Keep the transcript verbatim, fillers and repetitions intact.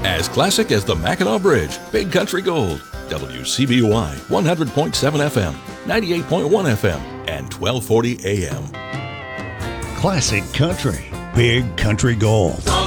As classic as the Mackinac Bridge, Big Country Gold. W C B Y one hundred point seven F M, ninety-eight point one F M, and twelve forty A M. Classic Country, Big Country Gold.